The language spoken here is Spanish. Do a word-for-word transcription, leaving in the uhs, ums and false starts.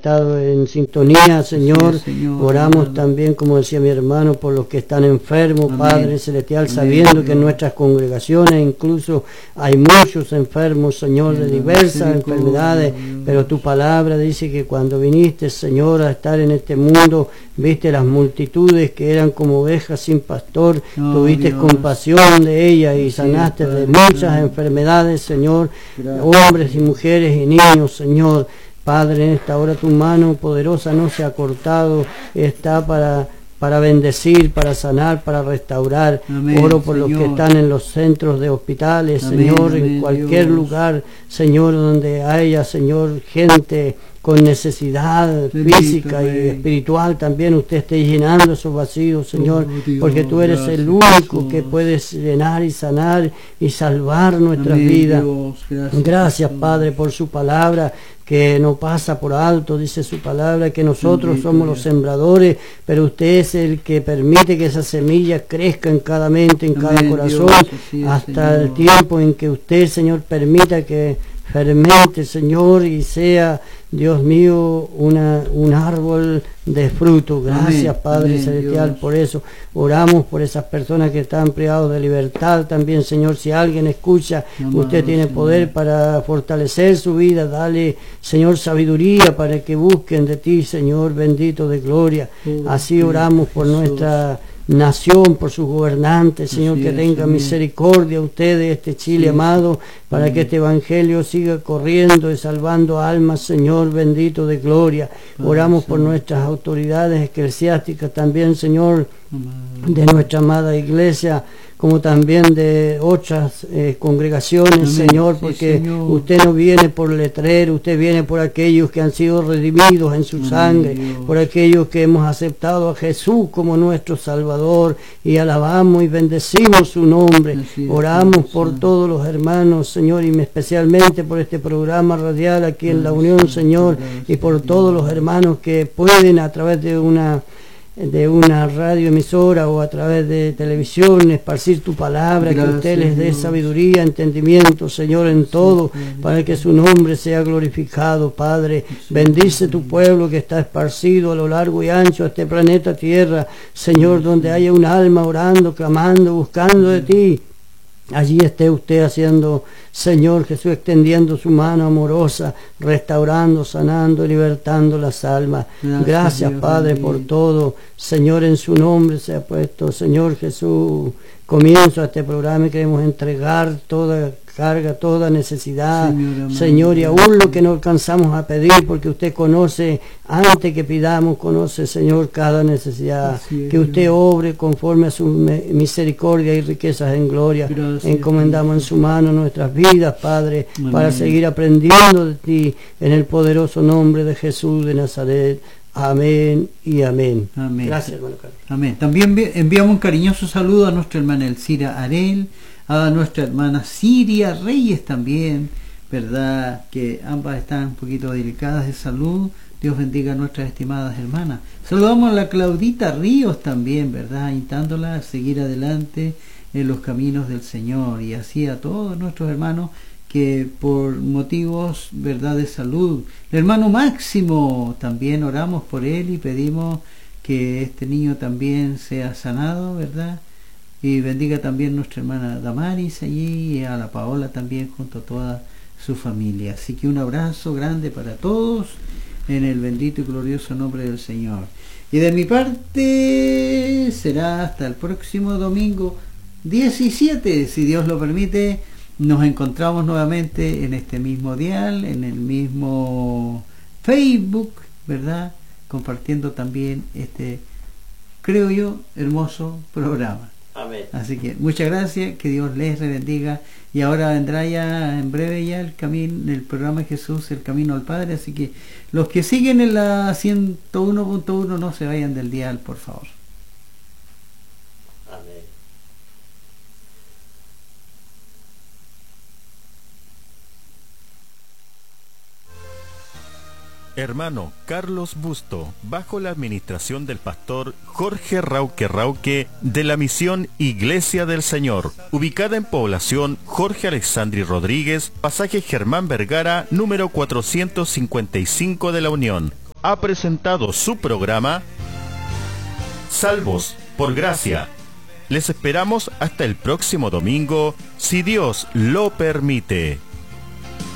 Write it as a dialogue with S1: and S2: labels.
S1: estado en sintonía, Señor.
S2: Sí, Señor.
S1: Oramos
S2: Amén.
S1: también, como decía mi hermano, por los que están enfermos,
S2: Amén.
S1: Padre Celestial,
S2: Amén,
S1: sabiendo
S2: Dios.
S1: que en nuestras congregaciones incluso hay muchos enfermos, Señor, de
S2: En la
S1: diversas
S2: misericordia,
S1: enfermedades,
S2: Dios.
S1: pero tu palabra dice que cuando viniste, Señor, a estar en este mundo, viste las multitudes que eran como ovejas sin pastor,
S2: Oh,
S1: tuviste
S2: Dios.
S1: compasión de ellas y
S2: Así
S1: sanaste
S2: es,
S1: de
S2: Padre.
S1: muchas enfermedades, Señor,
S2: Gracias,
S1: hombres y
S2: Señor.
S1: mujeres y niños, Señor. Padre, en esta hora tu mano poderosa no se ha cortado, está para para bendecir, para sanar, para restaurar.
S2: Amén,
S1: Oro por los que
S2: Señor.
S1: están en los centros de hospitales,
S2: Amén,
S1: Señor,
S2: amén,
S1: en cualquier
S2: Dios.
S1: lugar, Señor, donde haya, Señor, gente con necesidad
S2: Bendito
S1: física y
S2: Rey.
S1: espiritual también, usted esté llenando esos vacíos, Señor,
S2: Oh, Dios,
S1: porque tú eres
S2: gracias,
S1: el único
S2: Jesús.
S1: que puedes llenar y sanar y salvar nuestras
S2: Amén,
S1: vidas.
S2: Dios. Gracias,
S1: Gracias,
S2: Jesús.
S1: Padre, por su palabra que no pasa por alto, dice su palabra, que nosotros
S2: Bendito
S1: somos los
S2: Dios.
S1: sembradores, pero usted es el que permite que esa semilla crezca en cada mente, en cada
S2: Amén,
S1: corazón,
S2: Dios, así es,
S1: hasta el
S2: Señor.
S1: tiempo en que usted, Señor, permita que fermente, Señor, y sea, Dios mío, una, un árbol de fruto. Gracias,
S2: Amén,
S1: Padre
S2: amén,
S1: Celestial,
S2: Dios.
S1: por eso. Oramos por esas personas que están privados de libertad también, Señor. Si alguien escucha,
S2: Amado
S1: usted tiene
S2: Señor.
S1: poder para fortalecer su vida. Dale, Señor, sabiduría para que busquen de ti, Señor, bendito de gloria.
S2: Oh,
S1: Así
S2: Cristo
S1: oramos por
S2: Jesús.
S1: nuestra nación, por sus gobernantes, Señor,
S2: Así
S1: que
S2: es,
S1: tenga
S2: amén.
S1: misericordia usted de este Chile
S2: Sí,
S1: amado, para
S2: amén.
S1: que este evangelio siga corriendo y salvando almas, Señor, bendito de gloria.
S2: Padre
S1: Oramos por
S2: Santo.
S1: nuestras autoridades eclesiásticas también, Señor,
S2: Amado.
S1: de nuestra amada iglesia, como también de otras eh, congregaciones,
S2: Amén.
S1: Señor,
S2: Sí,
S1: porque
S2: Señor.
S1: usted no viene por letrero, usted viene por aquellos que han sido redimidos en su
S2: Amén,
S1: sangre,
S2: Dios.
S1: por aquellos que hemos aceptado a Jesús como nuestro Salvador, y alabamos y bendecimos su nombre.
S2: Así es,
S1: Oramos
S2: Padre
S1: por
S2: Santo.
S1: todos los hermanos, Señor, y especialmente por este programa radial aquí en la
S2: Padre
S1: Unión,
S2: Santo,
S1: Señor,
S2: gracias,
S1: y por
S2: Dios.
S1: todos los hermanos que pueden a través de una de una radioemisora o a través de televisión esparcir tu palabra,
S2: Gracias,
S1: que usted les dé
S2: Dios.
S1: sabiduría, entendimiento, Señor, en todo,
S2: Padre.
S1: para que su nombre sea glorificado, Padre. Bendice tu pueblo que está esparcido a lo largo y ancho de este planeta Tierra, Señor, donde haya un alma orando, clamando, buscando de ti. Allí esté usted haciendo, Señor Jesús, extendiendo su mano amorosa, restaurando, sanando, libertando las almas.
S2: Gracias,
S1: Gracias,
S2: Dios
S1: Padre,
S2: bendito.
S1: por todo. Señor, en su nombre se ha puesto, Señor Jesús, comienzo a este programa y queremos entregar toda carga, toda necesidad,
S2: Señor amado,
S1: Señor, y aún
S2: gracias.
S1: lo que no alcanzamos a pedir, porque usted conoce, antes que pidamos, conoce, Señor, cada necesidad.
S2: Así es,
S1: Que usted
S2: Dios.
S1: obre conforme a su me- misericordia y riquezas en gloria.
S2: Gracias,
S1: Encomendamos en
S2: Dios.
S1: su mano nuestras vidas, Padre,
S2: Amén.
S1: para seguir aprendiendo de ti, en el poderoso nombre de Jesús de Nazaret. Amén y amén.
S2: Amén.
S1: Gracias, hermano Carlos.
S2: Amén. También vi- enviamos un cariñoso saludo a nuestra hermana Elcira Arel, a nuestra hermana Siria Reyes también, ¿verdad? Que ambas están un poquito delicadas de salud. Dios bendiga a nuestras estimadas hermanas. Saludamos a la Claudita Ríos también, ¿verdad? Invitándola a seguir adelante en los caminos del Señor, y así a todos nuestros hermanos que por motivos, ¿verdad?, de salud. El hermano Máximo, también oramos por él y pedimos que este niño también sea sanado, ¿verdad? Y bendiga también nuestra hermana Damaris allí, y a la Paola también, junto a toda su familia. Así que un abrazo grande para todos en el bendito y glorioso nombre del Señor. Y de mi parte será hasta el próximo domingo diecisiete, si Dios lo permite. Nos encontramos nuevamente en este mismo dial, en el mismo Facebook, ¿verdad? Compartiendo también este, creo yo, hermoso programa.
S1: Amén.
S2: Así que muchas gracias, que Dios les bendiga. Y ahora vendrá ya en breve ya el camino, el programa Jesús, el camino al Padre. Así que los que siguen en la ciento uno punto uno no se vayan del dial, por favor.
S1: Amén.
S3: Hermano Carlos Busto, bajo la administración del pastor Jorge Rauque Rauque, de la misión Iglesia del Señor, ubicada en población Jorge Alexandri Rodríguez, pasaje Germán Vergara, número cuatrocientos cincuenta y cinco de la Unión. ha presentado su programa Salvos por Gracia. Les esperamos hasta el próximo domingo, si Dios lo permite.